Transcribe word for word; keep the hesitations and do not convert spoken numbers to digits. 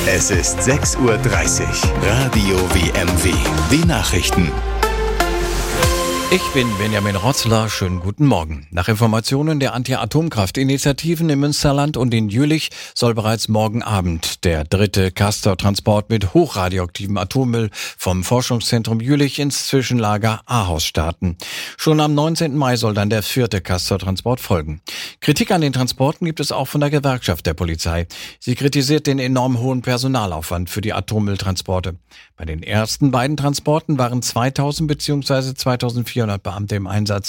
Es ist sechs Uhr dreißig. Radio W M W. Die Nachrichten. Ich bin Benjamin Rotzler. Schönen guten Morgen. Nach Informationen der Anti-Atomkraft-Initiativen im Münsterland und in Jülich soll bereits morgen Abend der dritte Castor-Transport mit hochradioaktivem Atommüll vom Forschungszentrum Jülich ins Zwischenlager Ahaus starten. Schon am neunzehnten Mai soll dann der vierte Castor-Transport folgen. Kritik an den Transporten gibt es auch von der Gewerkschaft der Polizei. Sie kritisiert den enorm hohen Personalaufwand für die Atommülltransporte. Bei den ersten beiden Transporten waren zweitausend bzw. zweitausendvierhundert Beamte im Einsatz.